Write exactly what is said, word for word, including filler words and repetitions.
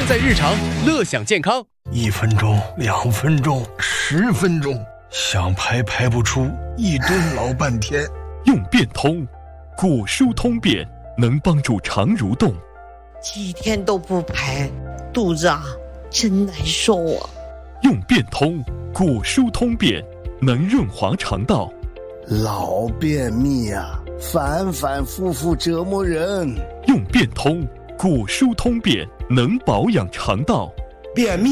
在日常，乐享健康。 一分钟，两分钟，十分钟，想排排不出，一蹲老半天。 用便通，果蔬通便，能帮助肠蠕动。 几天都不排，肚子啊真难受啊。 用便通，果蔬通便，能润滑肠道。 老便秘啊，反反复复折磨人。 用便通，果蔬通便，能保养肠道。 便秘